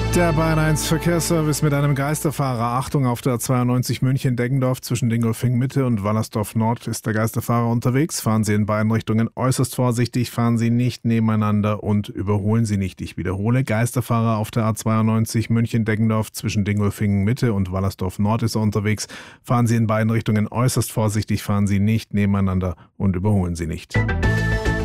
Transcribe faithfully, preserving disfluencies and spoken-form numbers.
Der Bayern eins Verkehrsservice mit einem Geisterfahrer. Achtung, auf der A zweiundneunzig München-Deggendorf zwischen Dingolfing-Mitte und Wallersdorf-Nord ist der Geisterfahrer unterwegs. Fahren Sie in beiden Richtungen äußerst vorsichtig, fahren Sie nicht nebeneinander und überholen Sie nicht. Ich wiederhole, Geisterfahrer auf der A zweiundneunzig München-Deggendorf zwischen Dingolfing-Mitte und Wallersdorf-Nord ist er unterwegs. Fahren Sie in beiden Richtungen äußerst vorsichtig, fahren Sie nicht nebeneinander und überholen Sie nicht.